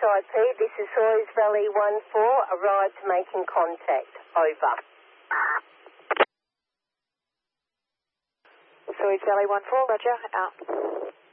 SIP, this is Sawyers Valley 14, arrived making contact. Over. Sawyers Valley 14, roger, out.